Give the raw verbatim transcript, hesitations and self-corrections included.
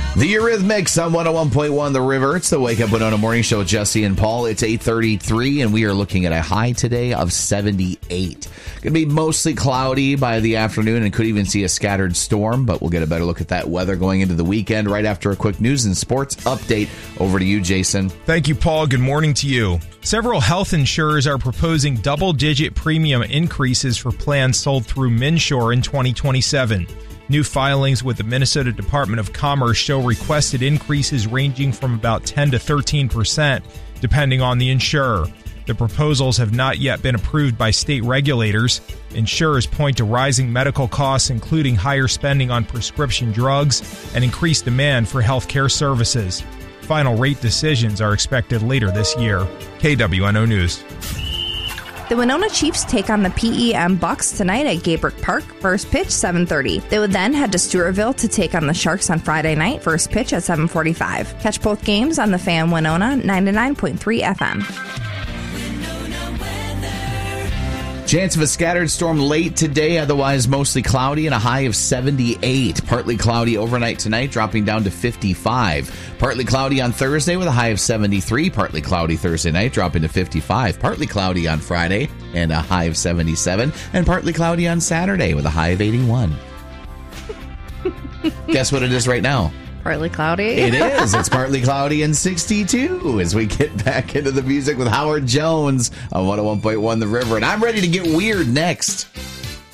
The Eurythmics on one oh one point one The River. It's the Wake Up Winona Morning Show with Jesse and Paul. It's eight thirty-three, and we are looking at a high today of seventy-eight. Going to be mostly cloudy by the afternoon and could even see a scattered storm, but we'll get a better look at that weather going into the weekend right after a quick news and sports update. Over to you, Jason. Thank you, Paul. Good morning to you. Several health insurers are proposing double-digit premium increases for plans sold through Minshore in twenty twenty-seven. New filings with the Minnesota Department of Commerce show requested increases ranging from about ten to thirteen percent, depending on the insurer. The proposals have not yet been approved by state regulators. Insurers point to rising medical costs, including higher spending on prescription drugs and increased demand for health care services. Final rate decisions are expected later this year. K W N O News. The Winona Chiefs take on the P E M Bucks tonight at Gaybrook Park. First pitch, seven thirty. They would then head to Stewartville to take on the Sharks on Friday night. First pitch at seven forty-five. Catch both games on the Fan Winona ninety-nine point three F M. Chance of a scattered storm late today, otherwise mostly cloudy and a high of seventy-eight. Partly cloudy overnight tonight, dropping down to fifty-five. Partly cloudy on Thursday with a high of seventy-three. Partly cloudy Thursday night, dropping to fifty-five. Partly cloudy on Friday and a high of seventy-seven. And partly cloudy on Saturday with a high of eighty-one. Guess what it is right now? Partly cloudy. It is. It's partly cloudy and sixty-two as we get back into the music with Howard Jones on one oh one point one The River. And I'm ready to get weird next.